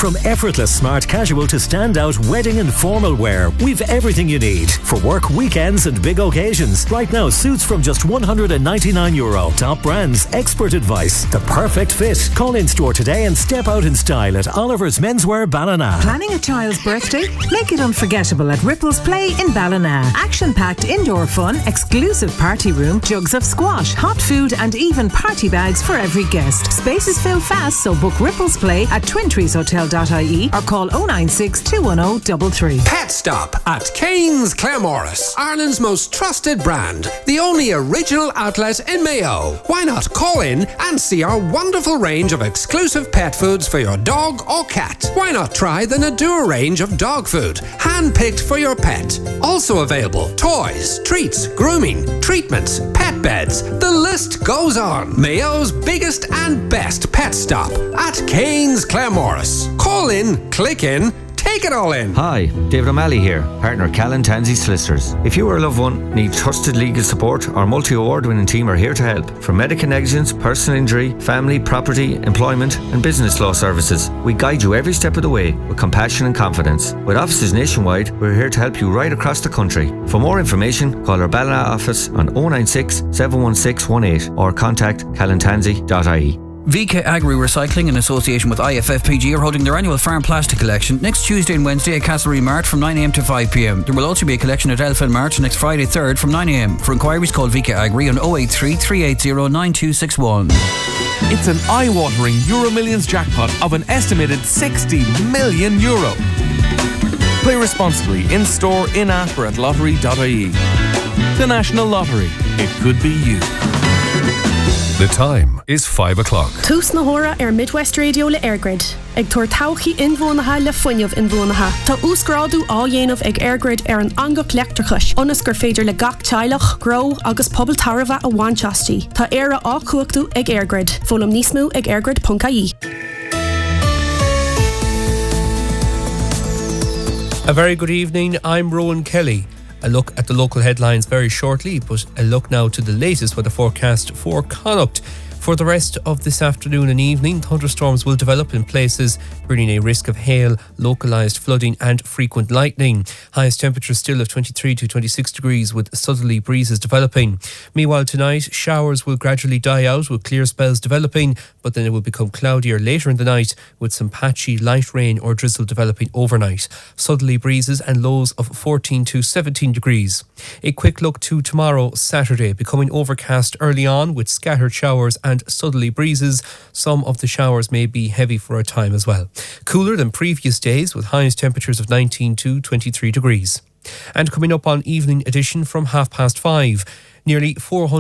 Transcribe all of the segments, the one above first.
From effortless smart casual to standout wedding and formal wear, we've everything you need for work, weekends and big occasions. Right now, suits from just €199. Top brands, expert advice, the perfect fit. Call in store today and step out in style at Oliver's Menswear Ballina. Planning a child's birthday? Make it unforgettable at Ripples Play in Ballina. Action-packed indoor fun, exclusive party room, jugs of squash, hot food and even party bags for every guest. Spaces fill fast, so book Ripples Play at twintreeshotel.ie or call 096 210 33. Pet Stop at Kane's Claremorris, Ireland's most trusted brand, the only original outlet in Mayo. Why not call in and see our wonderful range of exclusive pet foods for your dog or cat? Why not try the Nadua range of dog food, hand-picked for your pet? Also available, toys, treats, grooming, treatments, pet beds. The list goes on. Mayo's biggest and best pet stop at Kane's Claremorris. Call in, click in, take it all in. Hi, David O'Malley here, partner Callan Tansey Solicitors. If you or a loved one need trusted legal support, our multi-award-winning team are here to help. From medical negligence, personal injury, family, property, employment and business law services, we guide you every step of the way with compassion and confidence. With offices nationwide, we're here to help you right across the country. For more information, call our Ballina office on 096 716 18 or contact callantansey.ie. VK Agri Recycling, in association with IFFPG, are holding their annual farm plastic collection next Tuesday and Wednesday at Castlereagh Mart from 9am to 5pm. There will also be a collection at Elfin Mart next Friday 3rd from 9am. For inquiries, call VK Agri on 083 380 9261. It's an eye-watering Euro Millions jackpot of an estimated €60 million. Play responsibly in-store, in-app or at lottery.ie. The National Lottery. It could be you. The time is 5 o'clock. Tús na hora Midwest Radio le Airgrid. Ag tuair tauchaí inmhónatha le fuinneamh inmhónatha. Tá úscrádú á dhéanamh ag Airgrid an angach leachtrachais. Onas gur féidir le gach teilech, gro agus pobl tarva a bhainteastí. Tá éire á cuachtú ag Airgrid. Fólam níos mó ag airgrid.ie. A very good evening, I'm Rowan Kelly. A look at the local headlines very shortly, but a look now to the latest weather forecast for Connacht. For the rest of this afternoon and evening, thunderstorms will develop in places, bringing a risk of hail, localised flooding and frequent lightning. Highest temperatures still of 23 to 26 degrees with southerly breezes developing. Meanwhile tonight, showers will gradually die out with clear spells developing, but then it will become cloudier later in the night with some patchy light rain or drizzle developing overnight. Southerly breezes and lows of 14 to 17 degrees. A quick look to tomorrow, Saturday, becoming overcast early on with scattered showers and southerly breezes. Some of the showers may be heavy for a time as well. Cooler than previous days with highest temperatures of 19 to 23 degrees. And coming up on Evening Edition from 5:30. Nearly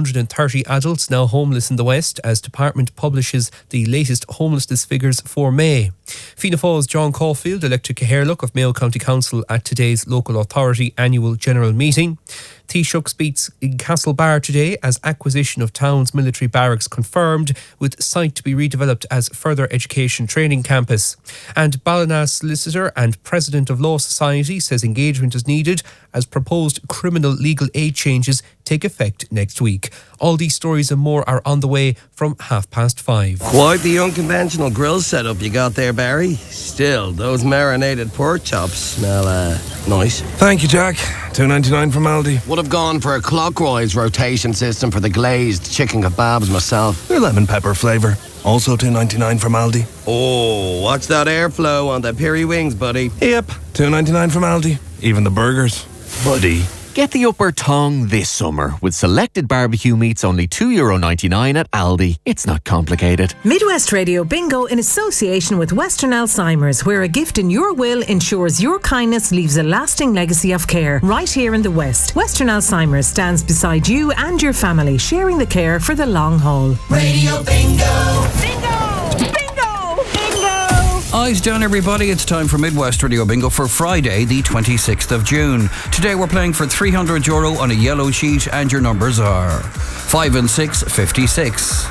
430 adults now homeless in the West as Department publishes the latest homelessness figures for May. Fianna Fáil's John Caulfield elected Caherlock of Mayo County Council at today's local authority annual general meeting. Taoiseach speaks in Castlebar today as acquisition of town's military barracks confirmed, with site to be redeveloped as further education training campus. And Ballina solicitor and president of Law Society says engagement is needed as proposed criminal legal aid changes take effect next week. All these stories and more are on the way from 5:30. Quite the unconventional grill setup you got there, Barry. Still, those marinated pork chops smell nice. Thank you, Jack. $2.99 from Aldi. Would have gone for a clockwise rotation system for the glazed chicken kebabs myself. They're lemon pepper flavour. Also $2.99 from Aldi. Oh, watch that airflow on the piri wings, buddy. Yep, $2.99 from Aldi. Even the burgers. Buddy. Get the upper tongue this summer with selected barbecue meats only €2.99 at Aldi. It's not complicated. Midwest Radio Bingo in association with Western Alzheimer's, where a gift in your will ensures your kindness leaves a lasting legacy of care right here in the West. Western Alzheimer's stands beside you and your family, sharing the care for the long haul. Radio Bingo! Eyes down, everybody. It's time for Midwest Radio Bingo for Friday, the 26th of June. Today we're playing for €300 on a yellow sheet, and your numbers are 5 and 6, 56.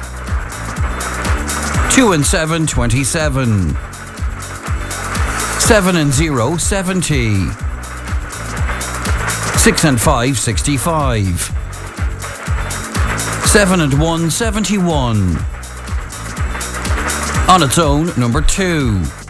2 and 7, 27. 7 and 0, 70. 6 and 5, 65. 7 and 1, 71. On its own, number 2.